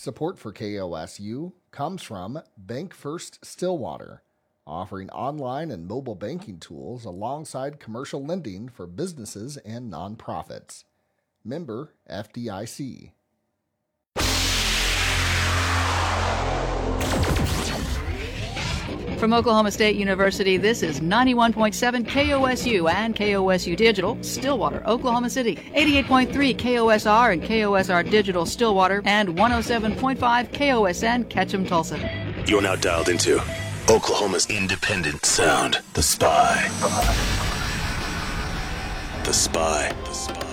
Support for KOSU comes from Bank First Stillwater, offering online and mobile banking tools alongside commercial lending for businesses and nonprofits. Member FDIC. From Oklahoma State University, this is 91.7 KOSU and KOSU Digital, Stillwater, Oklahoma City, 88.3 KOSR and KOSR Digital, Stillwater, and 107.5 KOSN, Ketchum, Tulsa. You're now dialed into Oklahoma's independent sound, The Spy. The Spy. The Spy.